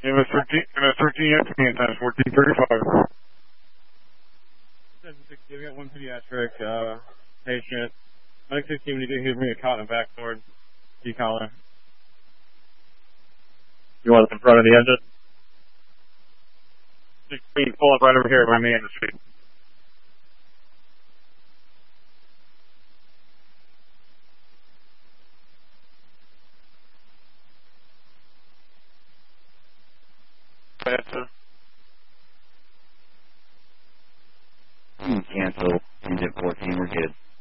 MS-13 at command times 1435. 760, we got one pediatric patient. Mike 16, when you get here, bring a cot and back towards D-collar. You want us in front of the engine? 16, pull up right over here by me in the street. Cancel. Engine 14, we're good.